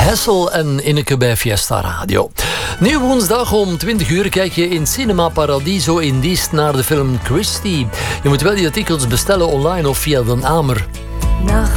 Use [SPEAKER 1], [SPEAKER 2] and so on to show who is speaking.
[SPEAKER 1] Hessel en Inneke bij Fiesta Radio. Nu woensdag om 20 uur kijk je in Cinema Paradiso in Diest naar de film Christie. Je moet wel die artikels bestellen online of via Den Amer.